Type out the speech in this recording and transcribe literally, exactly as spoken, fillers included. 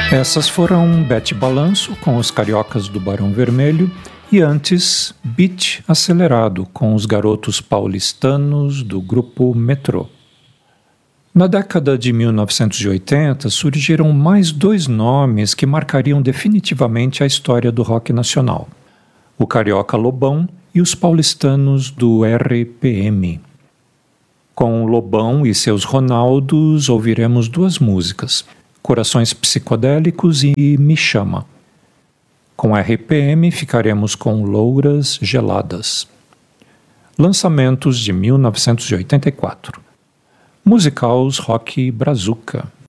Essas foram Bete Balanço com os Cariocas do Barão Vermelho e antes Beat Acelerado com os Garotos Paulistanos do grupo Metrô. Na década de mil novecentos e oitenta surgiram mais dois nomes que marcariam definitivamente a história do rock nacional: o Carioca Lobão e os paulistanos do R P M. Com Lobão e seus Ronaldos ouviremos duas músicas: Corações Psicodélicos e Me Chama. Com R P M ficaremos com Louras Geladas. Lançamentos de mil novecentos e oitenta e quatro. Musicals Rock Brazuca.